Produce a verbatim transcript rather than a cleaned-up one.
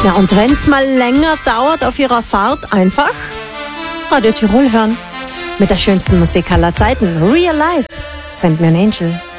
Ja, und wenn's mal länger dauert auf Ihrer Fahrt, einfach Radio Tirol hören. Mit der schönsten Musik aller Zeiten. Real Life. Send me an Angel.